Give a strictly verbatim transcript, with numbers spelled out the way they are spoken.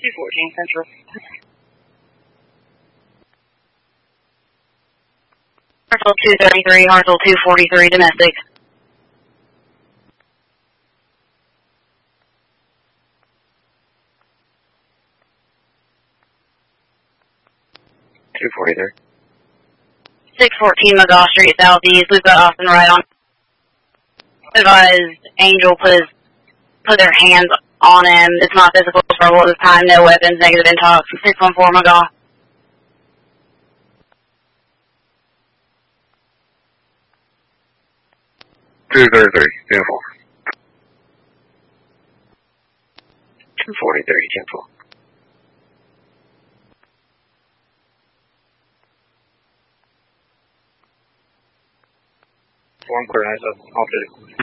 two fourteen Central. Hartsville two thirty-three, Hartsville two forty-three, domestic. two forty-three. six fourteen McGaw Street Southeast, we've got Austin right on. Advised Angel put, his, put their hands on him. It's not physical trouble at this time, no weapons, negative intox. six one four McGaw. two thirty-three, beautiful. two forty-three, gentle. Form clear, nice up, all physical.